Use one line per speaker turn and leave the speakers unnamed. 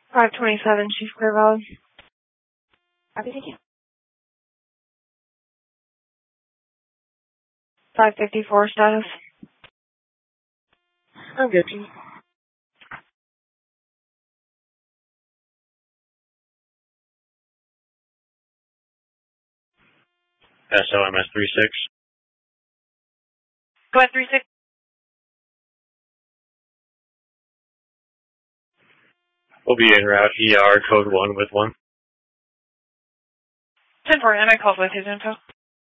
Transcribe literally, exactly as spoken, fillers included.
five twenty-seven, Chief Clearville. Happy thank you. five fifty-four status. I'm good, Chief.
S O M S three six.
Go ahead, three six.
We'll be en route E R code one with one.
ten four, and I called with his info.